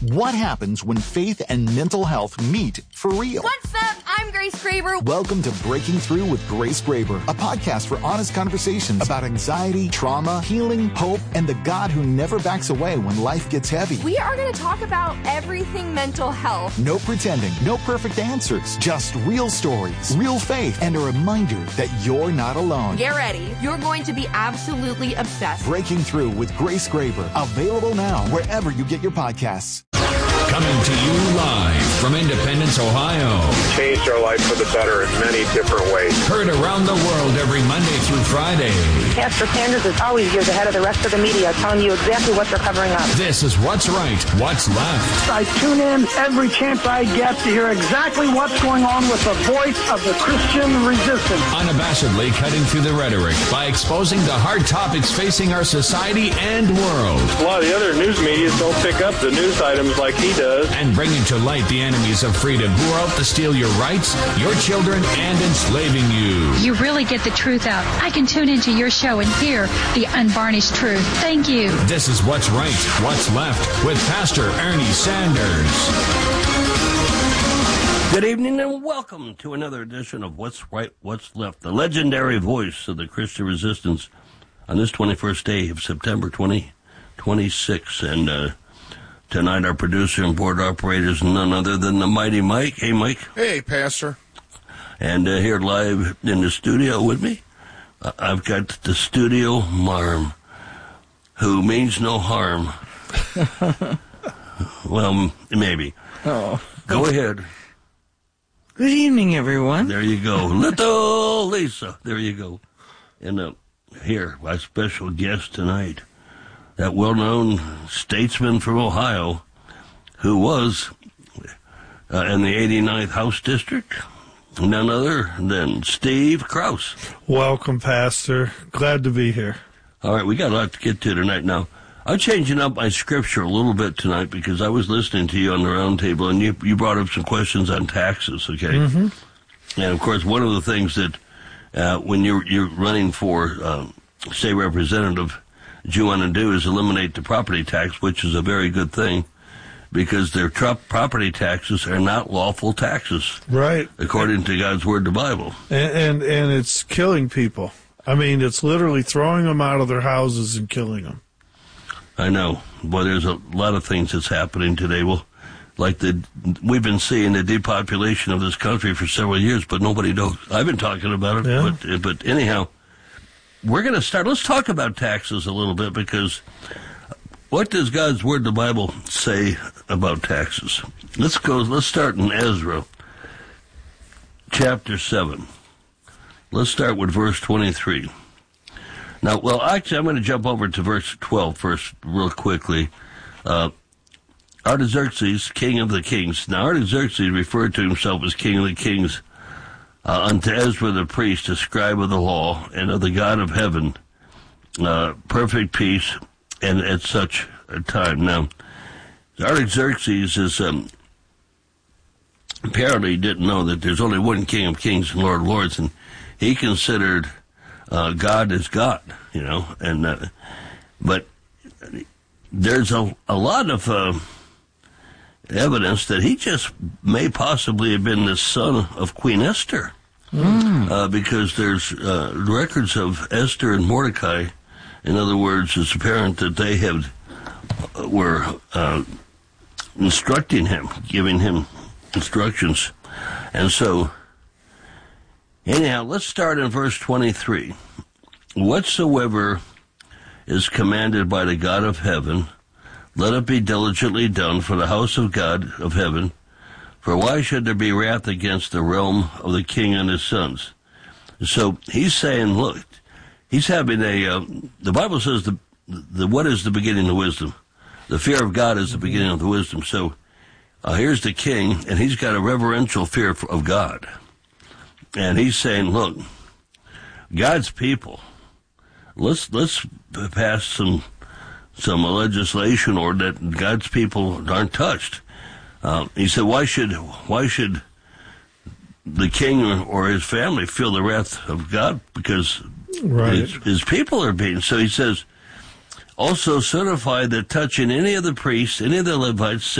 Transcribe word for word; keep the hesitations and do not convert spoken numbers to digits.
What happens when faith and mental health meet for real? What's up? I'm Grace Graber. Welcome to Breaking Through with Grace Graber, a podcast for honest conversations about anxiety, trauma, healing, hope, and the God who never backs away when life gets heavy. We are going to talk about everything mental health. No pretending, no perfect answers, just real stories, real faith, and a reminder that you're not alone. Get ready. You're going to be absolutely obsessed. Breaking Through with Grace Graber, available now wherever you get your podcasts. Coming to you live from Independence, Ohio. Changed our life for the better in many different ways. Heard around the world every Monday through Friday. Pastor Sanders is always years ahead of the rest of the media, telling you exactly what they're covering up. This is What's Right, What's Left. I tune in every chance I get to hear exactly what's going on with the voice of the Christian resistance. Unabashedly cutting through the rhetoric by exposing the hard topics facing our society and world. A lot of the other news media don't pick up the news items like he does. And bringing to light the enemies of freedom who are out to steal your rights, your children, and enslaving you. You really get the truth out. I can tune into your show and hear the unvarnished truth. Thank you. This is What's Right, What's Left with Pastor Ernie Sanders. Good evening and welcome to another edition of What's Right, What's Left, the legendary voice of the Christian resistance on this twenty-first day of September twenty twenty-six. And uh, tonight our producer and board operator is none other than the mighty Mike. Hey, Mike. Hey, Pastor. And uh, here live in the studio with me, uh, I've got the studio marm, who means no harm. Well, maybe. Oh. Go ahead. Good evening, everyone. There you go. Little Lisa. There you go. And uh, here, our special guest tonight, that well-known statesman from Ohio who was uh, in the eighty-ninth House District, none other than Steve Krause. Welcome, Pastor. Glad to be here. All right, we got a lot to get to tonight. Now, I'm changing up my scripture a little bit tonight because I was listening to you on the round table, and you, you brought up some questions on taxes, okay? Mm-hmm. And, of course, one of the things that uh, when you're, you're running for um, state representative, what you want to do is eliminate the property tax, which is a very good thing, because their tr- property taxes are not lawful taxes, right? According to God's Word, the Bible. And, and and it's killing people. I mean, it's literally throwing them out of their houses and killing them. I know. Well, there's a lot of things that's happening today. Well, like the we've been seeing the depopulation of this country for several years, but nobody knows. I've been talking about it, yeah. but but anyhow. We're going to start. Let's talk about taxes a little bit, because what does God's Word, the Bible, say about taxes? Let's go. Let's start in Ezra, chapter seven. Let's start with verse twenty-three. Now, well, actually, I'm going to jump over to verse twelve first, real quickly. Uh, Artaxerxes, king of the kings. Now, Artaxerxes referred to himself as king of the kings. Uh, unto Ezra the priest, a scribe of the law, and of the God of heaven, uh, perfect peace, and at such a time. Now, Artaxerxes is um, apparently didn't know that there's only one King of Kings and Lord of Lords, and he considered uh, God as God, you know. And uh, but there's a a lot of uh, evidence that he just may possibly have been the son of Queen Esther, mm. uh, because there's uh, records of Esther and Mordecai. In other words, it's apparent that they have uh, were uh, instructing him, giving him instructions. And so, anyhow, let's start in verse twenty-three. Whatsoever is commanded by the God of heaven, let it be diligently done for the house of God of heaven. For why should there be wrath against the realm of the king and his sons? So he's saying, look, he's having a, uh, the Bible says the, the what is the beginning of wisdom? The fear of God is the beginning of the wisdom. So uh, here's the king, and he's got a reverential fear of God. And he's saying, look, God's people, let's let's pass some some legislation or that God's people aren't touched. Uh, he said, why should why should the king or his family feel the wrath of God? Because right. his, his people are being. So he says, also certify that touching any of the priests, any of the Levites,